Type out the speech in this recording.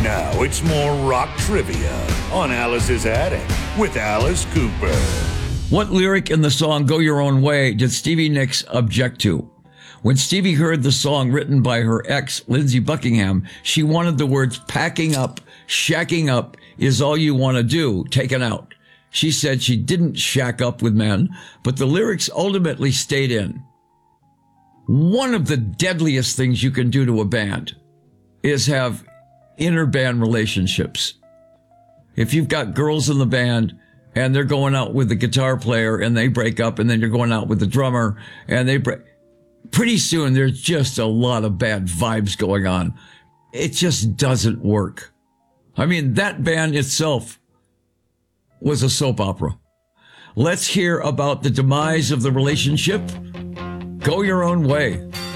Now it's more rock trivia on Alice's Attic with Alice Cooper. What lyric in the song Go Your Own Way did Stevie Nicks object to? When Stevie heard the song written by her ex, Lindsey Buckingham, she wanted the words packing up, shacking up is all you want to do taken out. She said she didn't shack up with men, but the lyrics ultimately stayed in. One of the deadliest things you can do to a band is have inter-band relationships. If you've got girls in the band and they're going out with the guitar player and they break up, and then you're going out with the drummer and they break, pretty soon there's just a lot of bad vibes going on. It just doesn't work. I mean, that band itself was a soap opera. Let's hear about the demise of the relationship. Go Your Own Way.